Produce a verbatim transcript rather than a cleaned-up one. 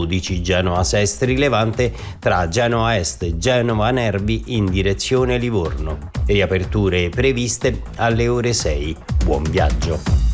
dodici Genoa-Sestri Levante tra Genoa Est e Genova Nervi in direzione Livorno. Riaperture previste alle ore sei. Buon viaggio.